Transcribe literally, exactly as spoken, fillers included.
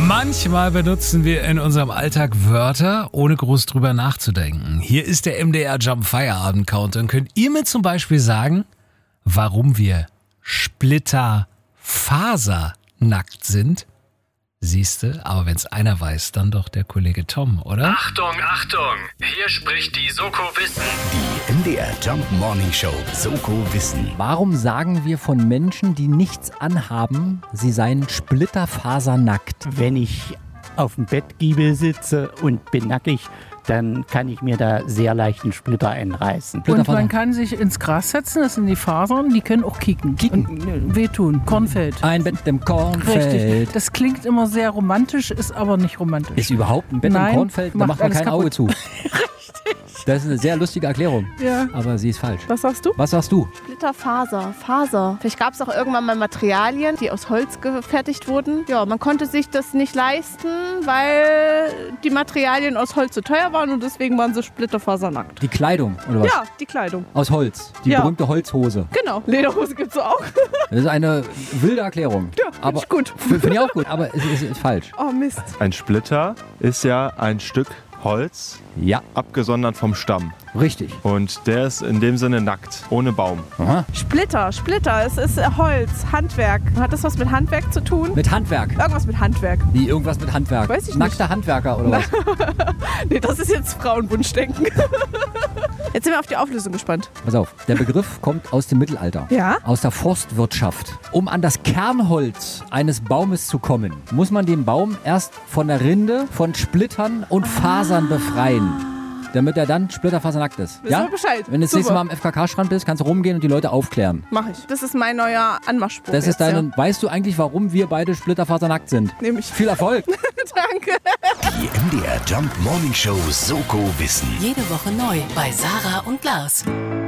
Manchmal benutzen wir in unserem Alltag Wörter, ohne groß drüber nachzudenken. Hier ist der M D R Jump Feierabend Countdown. Könnt ihr mir zum Beispiel sagen, warum wir splitterfasernackt sind? Siehste, aber wenn es einer weiß, dann doch der Kollege Tom, oder? Achtung, Achtung! Hier spricht die Soko Wissen. Die M D R Jump Morning Show Soko Wissen. Warum sagen wir von Menschen, die nichts anhaben, sie seien splitterfasernackt? Wenn ich auf dem Bettgiebel sitze und bin nackig, dann kann ich mir da sehr leicht einen Splitter einreißen. Und man kann sich ins Gras setzen, das sind die Fasern, die können auch kicken. Kicken. Und äh, wehtun. Kornfeld. Ein Bett im Kornfeld. Richtig. Das klingt immer sehr romantisch, ist aber nicht romantisch. Ist überhaupt ein Bett Nein, im Kornfeld? Da macht macht man alles kein Auge kaputt. zu. Das ist eine sehr lustige Erklärung. Ja. Aber sie ist falsch. Was sagst du? Was sagst du? Splitterfaser, Faser. Vielleicht gab es auch irgendwann mal Materialien, die aus Holz gefertigt wurden. Ja, man konnte sich das nicht leisten, weil die Materialien aus Holz zu teuer waren und deswegen waren sie splitterfasernackt. Die Kleidung, oder was? Ja, die Kleidung. Aus Holz. Die Ja. berühmte Holzhose. Genau. Lederhose gibt es auch. Das ist eine wilde Erklärung. Ja, aber ist gut. Finde ich auch gut, aber es ist, ist falsch. Oh Mist. Ein Splitter ist ja ein Stück Holz, Ja, abgesondert vom Stamm. richtig. Und der ist in dem Sinne nackt, ohne Baum. Aha. Splitter, Splitter, es ist Holz, Handwerk. Hat das was mit Handwerk zu tun? Mit Handwerk. Irgendwas mit Handwerk. Wie irgendwas mit Handwerk. Weiß ich nicht. Nackter Handwerker oder was? Nee, das ist jetzt Frauenwunschdenken. Jetzt sind wir auf die Auflösung gespannt. Pass auf, der Begriff kommt aus dem Mittelalter. Ja? Aus der Forstwirtschaft. Um an das Kernholz eines Baumes zu kommen, muss man den Baum erst von der Rinde, von Splittern und Fasern befreien. Damit er dann splitterfasernackt ist. Wissen wir Bescheid. Wenn du das Super. nächste Mal am F K K-Strand bist, kannst du rumgehen und die Leute aufklären. Mach ich. Das ist mein neuer Anmachspruch. Das ist jetzt, deine, weißt du eigentlich, warum wir beide splitterfasernackt sind? Ja. Nehm ich. Viel Erfolg! Danke. Die M D R Jump Morning Show Soko Wissen. Jede Woche neu bei Sarah und Lars.